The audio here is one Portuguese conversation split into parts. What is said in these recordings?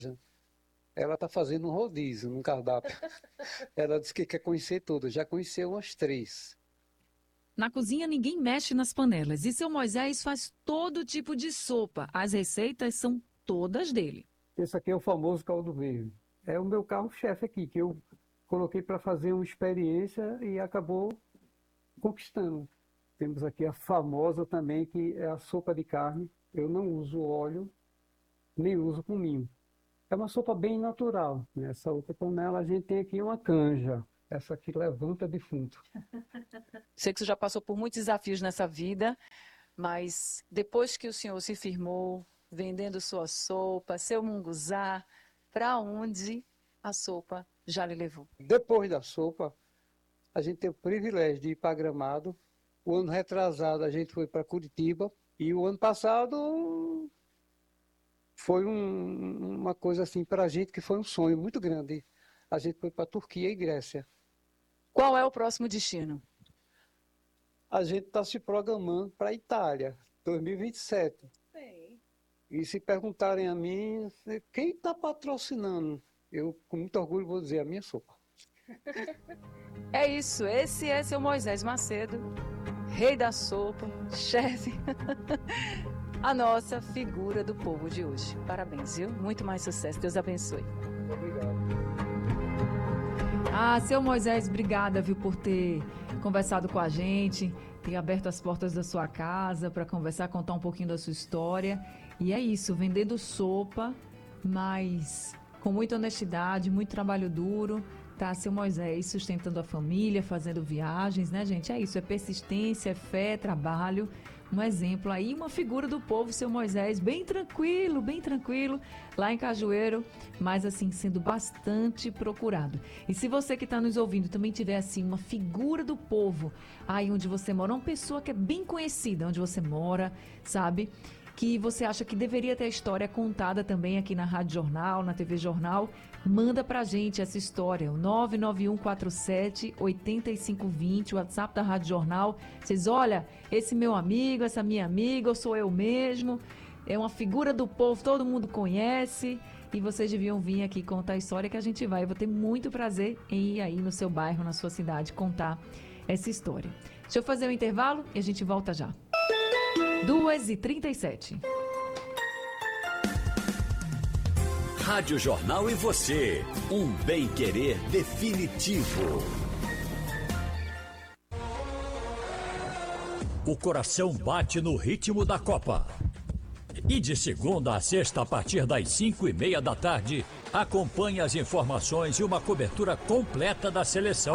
Ela está fazendo um rodízio no cardápio. Ela disse que quer conhecer todas, já conheceu umas 3. Na cozinha ninguém mexe nas panelas e seu Moisés faz todo tipo de sopa. As receitas são todas dele. Esse aqui é o famoso caldo verde. É o meu carro-chefe aqui, que eu coloquei para fazer uma experiência e acabou conquistando. Temos aqui a famosa também, que é a sopa de carne. Eu não uso óleo, nem uso cominho. É uma sopa bem natural. Nessa outra panela a gente tem aqui uma canja. Essa aqui levanta defunto. Sei que você já passou por muitos desafios nessa vida, mas depois que o senhor se firmou, vendendo sua sopa, seu munguzá, para onde a sopa já lhe levou? Depois da sopa, a gente tem o privilégio de ir para Gramado. O ano retrasado a gente foi para Curitiba. E o ano passado foi uma coisa assim para a gente que foi um sonho muito grande. A gente foi para Turquia e Grécia. Qual é o próximo destino? A gente está se programando para a Itália, 2027. Bem. E se perguntarem a mim, quem está patrocinando? Eu, com muito orgulho, vou dizer a minha sopa. É isso, esse é seu Moisés Macedo, rei da sopa, chefe, a nossa figura do povo de hoje. Parabéns, viu? Muito mais sucesso, Deus abençoe. Muito obrigado. Seu Moisés, obrigada, viu, por ter conversado com a gente, ter aberto as portas da sua casa para conversar, contar um pouquinho da sua história. E é isso, vendendo sopa, mas com muita honestidade, muito trabalho duro. Tá, seu Moisés sustentando a família, fazendo viagens, né, gente? É isso, é persistência, é fé, é trabalho. Um exemplo aí, uma figura do povo, seu Moisés, bem tranquilo, lá em Cajueiro, mas assim, sendo bastante procurado. E se você que está nos ouvindo também tiver assim, uma figura do povo, aí onde você mora, uma pessoa que é bem conhecida onde você mora, sabe? Que você acha que deveria ter a história contada também aqui na Rádio Jornal, na TV Jornal, manda pra gente essa história, o 99147-8520, o WhatsApp da Rádio Jornal. Vocês, olha, esse meu amigo, essa minha amiga, ou sou eu mesmo, é uma figura do povo, todo mundo conhece, e vocês deviam vir aqui contar a história que a gente vai. Eu vou ter muito prazer em ir aí no seu bairro, na sua cidade, contar essa história. Deixa eu fazer um intervalo e a gente volta já. 2h37. Rádio Jornal e você, um bem-querer definitivo. O coração bate no ritmo da Copa. E de segunda a sexta, a partir das 5h30 da tarde, acompanhe as informações e uma cobertura completa da seleção.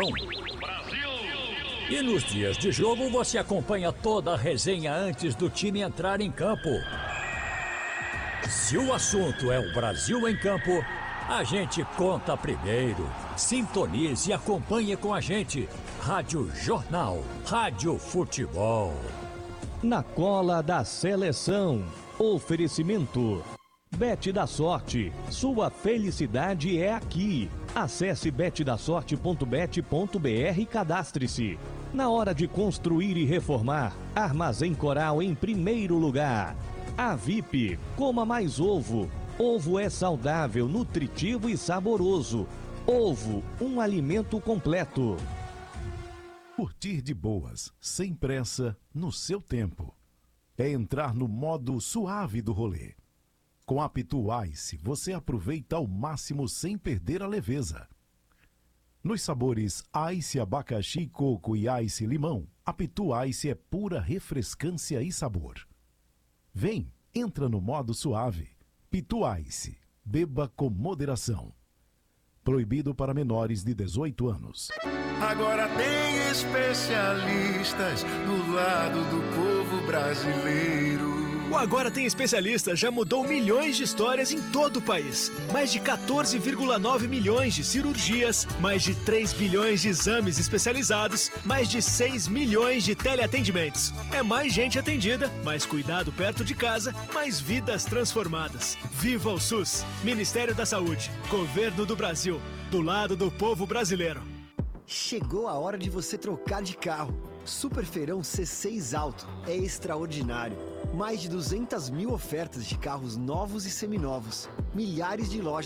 E nos dias de jogo, você acompanha toda a resenha antes do time entrar em campo. Se o assunto é o Brasil em campo, a gente conta primeiro. Sintonize e acompanhe com a gente. Rádio Jornal, Rádio Futebol. Na cola da seleção. Oferecimento. Bet da Sorte. Sua felicidade é aqui. Acesse betdasorte.bet.br e cadastre-se. Na hora de construir e reformar, Armazém Coral em primeiro lugar. A VIP, coma mais ovo. Ovo é saudável, nutritivo e saboroso. Ovo, um alimento completo. Curtir de boas, sem pressa, no seu tempo. É entrar no modo suave do rolê. Com a Pitu Ice, você aproveita ao máximo sem perder a leveza. Nos sabores Ice abacaxi, coco e Ice limão, a Pitu Ice é pura refrescância e sabor. Vem, entra no modo suave. Pitu Ice, beba com moderação. Proibido para menores de 18 anos. Agora tem especialistas do lado do povo brasileiro. O Agora Tem Especialista já mudou milhões de histórias em todo o país. Mais de 14,9 milhões de cirurgias, mais de 3 bilhões de exames especializados, mais de 6 milhões de teleatendimentos. É mais gente atendida, mais cuidado perto de casa, mais vidas transformadas. Viva o SUS! Ministério da Saúde, Governo do Brasil, do lado do povo brasileiro. Chegou a hora de você trocar de carro. Super Feirão C6 Alto é extraordinário. Mais de 200 mil ofertas de carros novos e seminovos. Milhares de lojas